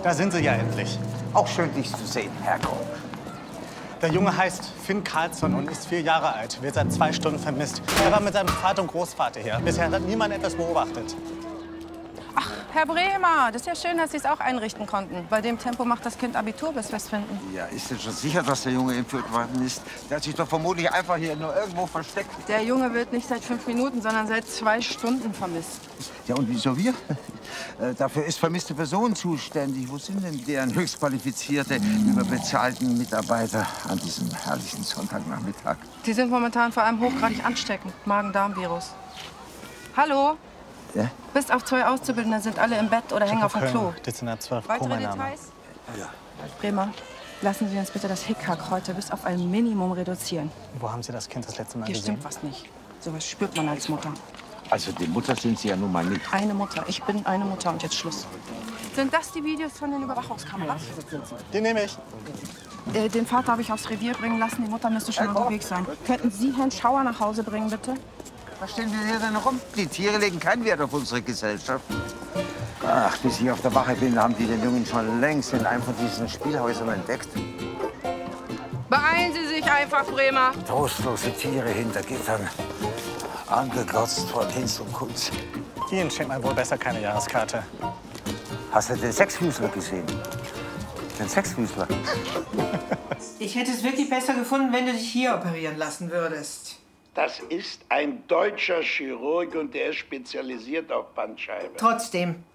Da sind Sie ja endlich. Auch schön, dich zu sehen, Herr Koch. Der Junge heißt Finn Karlsson und ist 4 Jahre alt. Wird seit 2 Stunden vermisst. Er war mit seinem Vater und Großvater hier. Bisher hat niemand etwas beobachtet. Ach, Herr Bremer, das ist ja schön, dass Sie es auch einrichten konnten. Bei dem Tempo macht das Kind Abitur, bis wir es finden. Ja, ist denn schon sicher, dass der Junge entführt worden ist? Der hat sich doch vermutlich einfach hier nur irgendwo versteckt. Der Junge wird nicht seit 5 Minuten, sondern seit 2 Stunden vermisst. Ja, und wieso wir? Dafür ist vermisste Person zuständig. Wo sind denn deren höchstqualifizierte, überbezahlten Mitarbeiter an diesem herrlichen Sonntagnachmittag? Die sind momentan vor allem hochgradig ansteckend. Magen-Darm-Virus. Hallo? Ja? Bis auf 2 Auszubildende sind alle im Bett oder hängen auf dem Klo. Dezernat 12, Weitere Details? Ja. Bremer, lassen Sie uns bitte das Hickhack heute bis auf ein Minimum reduzieren. Wo haben Sie das Kind das letzte Mal Hier gesehen? stimmt was nicht. Sowas spürt man als Mutter. Also die Mutter sind Sie ja nun mal nicht. Eine Mutter. Ich bin eine Mutter und jetzt Schluss. Sind das die Videos von den Überwachungskameras? Die nehme ich. Den Vater habe ich aufs Revier bringen lassen. Die Mutter müsste schon unterwegs sein. Könnten Sie Herrn Schauer nach Hause bringen, bitte? Was stellen wir hier denn rum? Die Tiere legen keinen Wert auf unsere Gesellschaft. Ach, bis ich auf der Wache bin, haben die den Jungen schon längst in einem von diesen Spielhäusern entdeckt. Beeilen Sie sich einfach, Bremer. Trostlose Tiere hinter Gittern. Angeglotzt von Hinz und Kunz. Ihnen schenkt man wohl besser keine Jahreskarte. Hast du den Sechsfüßler gesehen? Den Sechsfüßler? Ich hätte es wirklich besser gefunden, wenn du dich hier operieren lassen würdest. Das ist ein deutscher Chirurg und der ist spezialisiert auf Bandscheibe. Trotzdem,